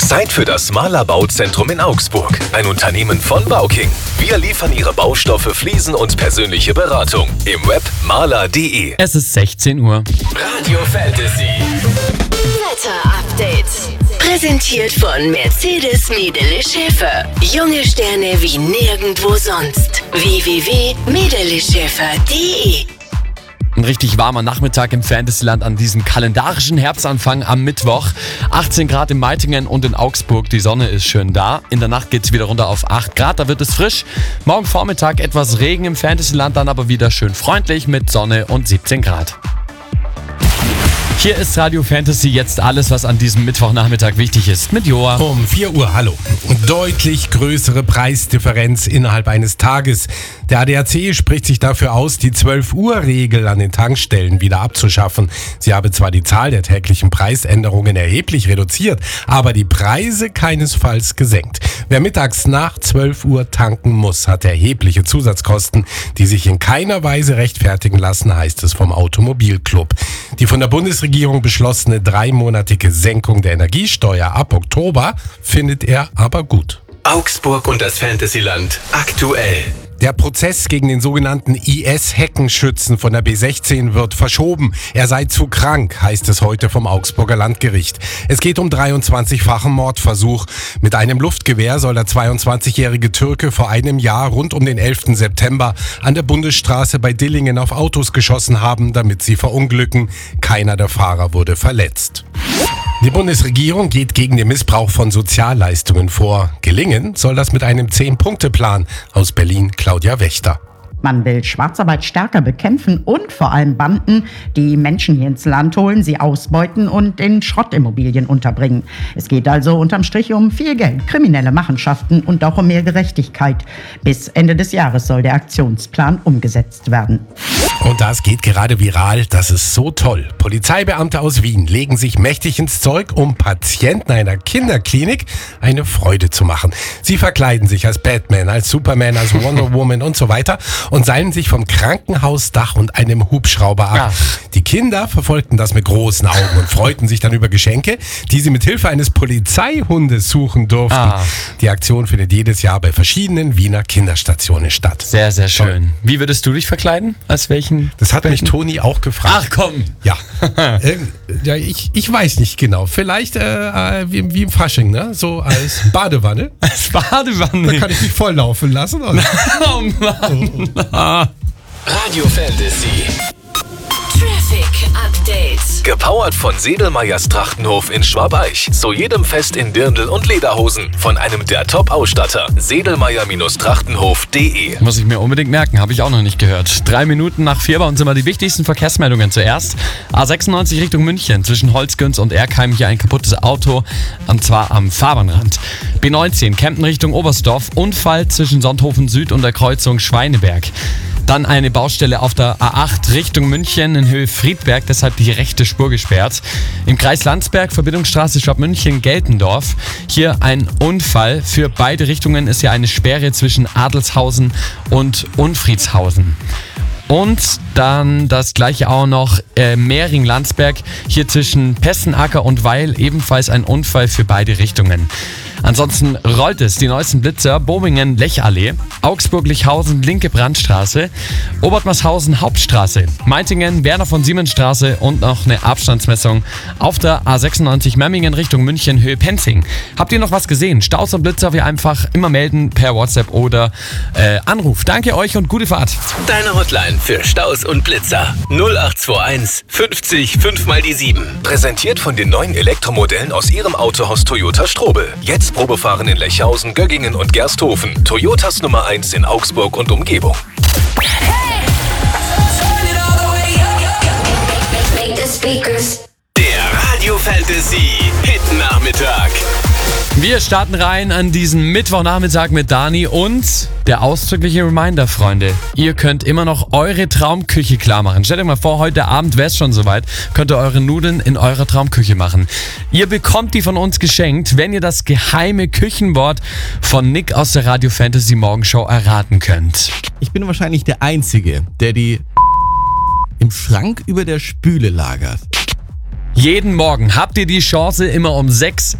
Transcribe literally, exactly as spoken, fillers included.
Zeit für das Mahler Bauzentrum in Augsburg. Ein Unternehmen von Bauking. Wir liefern Ihre Baustoffe, Fliesen und persönliche Beratung. Im Web mahler punkt de. Es ist sechzehn Uhr. Radio Fantasy. Wetter Update. Präsentiert von Mercedes Medele Schäfer. Junge Sterne wie nirgendwo sonst. w w w punkt medele schäfer punkt de. Ein richtig warmer Nachmittag im Fantasyland an diesem kalendarischen Herbstanfang am Mittwoch. achtzehn Grad in Meitingen und in Augsburg. Die Sonne ist schön da. In der Nacht geht es wieder runter auf acht Grad, da wird es frisch. Morgen Vormittag etwas Regen im Fantasyland, dann aber wieder schön freundlich mit Sonne und siebzehn Grad. Hier ist Radio Fantasy, jetzt alles, was an diesem Mittwochnachmittag wichtig ist, mit Joa. Um vier Uhr, hallo. Deutlich größere Preisdifferenz innerhalb eines Tages. Der A D A C spricht sich dafür aus, die zwölf Uhr Regel an den Tankstellen wieder abzuschaffen. Sie habe zwar die Zahl der täglichen Preisänderungen erheblich reduziert, aber die Preise keinesfalls gesenkt. Wer mittags nach zwölf Uhr tanken muss, hat erhebliche Zusatzkosten, die sich in keiner Weise rechtfertigen lassen, heißt es vom Automobilclub. Die von der Bundesregierung Regierung beschlossene dreimonatige Senkung der Energiesteuer ab Oktober findet er aber gut. Augsburg und das Fantasyland aktuell. Der Prozess gegen den sogenannten I S-Heckenschützen von der B sechzehn wird verschoben. Er sei zu krank, heißt es heute vom Augsburger Landgericht. Es geht um dreiundzwanzigfachen Mordversuch. Mit einem Luftgewehr soll der zweiundzwanzigjährige Türke vor einem Jahr rund um den elften September an der Bundesstraße bei Dillingen auf Autos geschossen haben, damit sie verunglücken. Keiner der Fahrer wurde verletzt. Die Bundesregierung geht gegen den Missbrauch von Sozialleistungen vor. Gelingen soll das mit einem zehn-Punkte-Plan. Aus Berlin Claudia Wächter. Man will Schwarzarbeit stärker bekämpfen und vor allem Banden, die Menschen hier ins Land holen, sie ausbeuten und in Schrottimmobilien unterbringen. Es geht also unterm Strich um viel Geld, kriminelle Machenschaften und auch um mehr Gerechtigkeit. Bis Ende des Jahres soll der Aktionsplan umgesetzt werden. Und das geht gerade viral, das ist so toll. Polizeibeamte aus Wien legen sich mächtig ins Zeug, um Patienten einer Kinderklinik eine Freude zu machen. Sie verkleiden sich als Batman, als Superman, als Wonder Woman und so weiter und seilen sich vom Krankenhausdach und einem Hubschrauber ab. Ja. Die Kinder verfolgten das mit großen Augen und freuten sich dann über Geschenke, die sie mit Hilfe eines Polizeihundes suchen durften. Ah. Die Aktion findet jedes Jahr bei verschiedenen Wiener Kinderstationen statt. Sehr, sehr schön. Wie würdest du dich verkleiden? Als welchen? Das hat mich Toni auch gefragt. Ach komm! Ja, äh, ja ich, ich weiß nicht genau. Vielleicht äh, wie, wie im Fasching, ne? So als Badewanne. Als Badewanne? Da kann ich mich volllaufen lassen. Oder? Oh Mann! Radio Fantasy. Traffic Update. Gepowert von Sedelmeyers Trachtenhof in Schwabeich. Zu jedem Fest in Dirndl und Lederhosen. Von einem der Top-Ausstatter. sedelmeyer Trachtenhof punkt de. Muss ich mir unbedingt merken, habe ich auch noch nicht gehört. Drei Minuten nach vier bei uns immer die wichtigsten Verkehrsmeldungen zuerst. A sechsundneunzig Richtung München. Zwischen Holzgünz und Erkheim hier ein kaputtes Auto. Und zwar am Fahrbahnrand. B neunzehn Kempten Richtung Oberstdorf. Unfall zwischen Sonthofen Süd und der Kreuzung Schweineberg. Dann eine Baustelle auf der A acht Richtung München in Höhe Friedberg, deshalb die rechte Spur gesperrt. Im Kreis Landsberg, Verbindungsstraße Schwabmünchen-Geltendorf. Hier ein Unfall. Für beide Richtungen ist ja eine Sperre zwischen Adelshausen und Unfriedshausen. Und dann das gleiche auch noch äh, Mehring-Landsberg, hier zwischen Pessenacker und Weil, ebenfalls ein Unfall für beide Richtungen. Ansonsten rollt es, die neuesten Blitzer, Bobingen, Lechallee, Augsburg-Lichhausen, linke Brandstraße, Obertmarshausen, Hauptstraße, Meitingen, Werner von Siemens Straße und noch eine Abstandsmessung auf der A sechsundneunzig Memmingen Richtung München, Höhe Penzing. Habt ihr noch was gesehen? Staus und Blitzer, wir einfach immer melden per WhatsApp oder äh, Anruf. Danke euch und gute Fahrt. Deine Hotline für Staus und Blitzer. null acht zwei eins fünfzig fünf mal die sieben. Präsentiert von den neuen Elektromodellen aus Ihrem Autohaus Toyota Strobel. Jetzt Probefahren in Lechhausen, Göggingen und Gersthofen. Toyotas Nummer eins in Augsburg und Umgebung. Der Radio Fantasy Hit Nachmittag. Wir starten rein an diesem Mittwochnachmittag mit Dani und der ausdrückliche Reminder, Freunde. Ihr könnt immer noch eure Traumküche klar machen. Stellt euch mal vor, heute Abend wäre es schon soweit, könnt ihr eure Nudeln in eurer Traumküche machen. Ihr bekommt die von uns geschenkt, wenn ihr das geheime Küchenwort von Nick aus der Radio Fantasy Morgenshow erraten könnt. Ich bin wahrscheinlich der Einzige, der die im Schrank über der Spüle lagert. Jeden Morgen habt ihr die Chance, immer um sechs